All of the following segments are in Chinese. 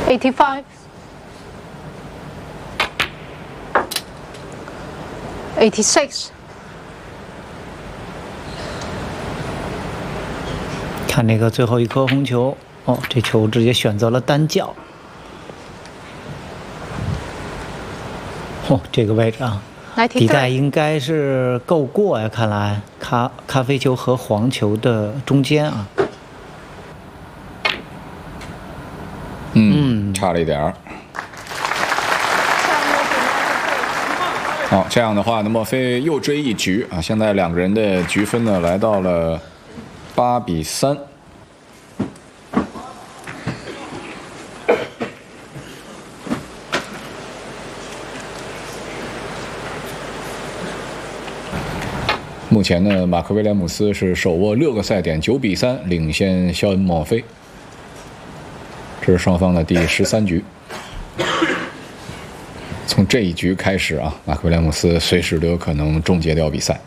85 86 看这个最后一颗红球，哦，这球直接选择了单叫。哦，这个位置啊，底带应该是够过呀，看来咖啡球和黄球的中间啊。 差了一点儿。好，这样的话呢，墨菲又追一局啊！现在两个人的局分呢来到了8比3。目前呢，马克·威廉姆斯是手握6个赛点，9比3领先肖恩·墨菲。这是双方的第13局。从这一局开始啊，马克·威廉姆斯随时都有可能终结掉比赛。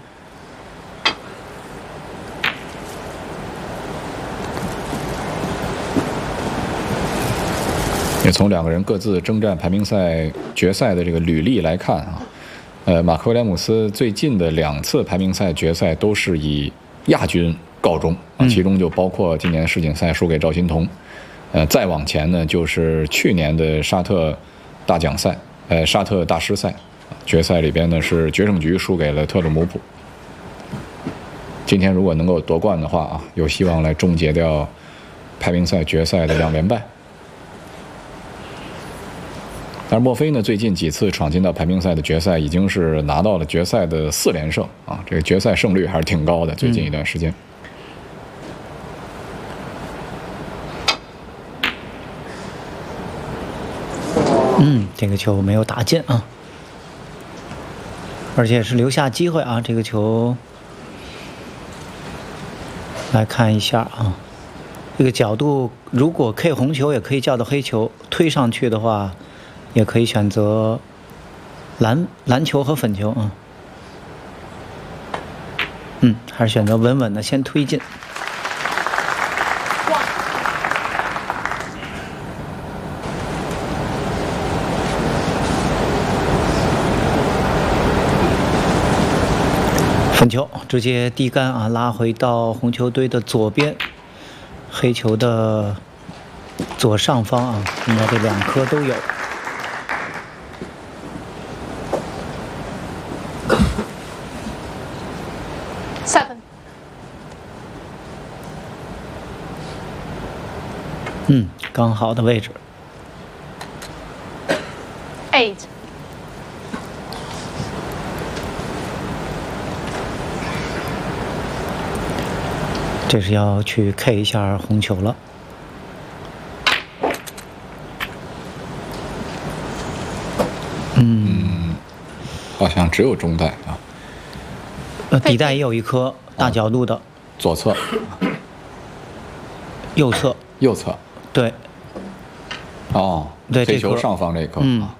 也从两个人各自征战排名赛决赛的这个履历来看啊，马克·威廉姆斯最近的2次排名赛决赛都是以亚军告终啊，其中就包括今年世锦赛输给赵心童，再往前呢就是去年的沙特大奖赛，沙特大师赛决赛里边呢是决胜局输给了特鲁姆普。今天如果能够夺冠的话啊，有希望来终结掉排名赛决赛的2连败。但是墨菲呢，最近几次闯进到排名赛的决赛，已经是拿到了决赛的4连胜啊，这个决赛胜率还是挺高的。最近一段时间， 这个球没有打进啊，而且是留下机会啊。这个球来看一下啊，这个角度如果 K 红球也可以叫到黑球，推上去的话。也可以选择蓝球和粉球啊，还是选择稳稳的先推进。粉球直接递杆啊，拉回到红球堆的左边，黑球的左上方啊，应该这2颗都有。刚好的位置。 8。 这是要去 K 一下红球了。 好像只有中带啊。 底带也有一颗大角度的。 左侧。 右侧。 右侧。 对。 哦， 对， 黑球上方这一颗。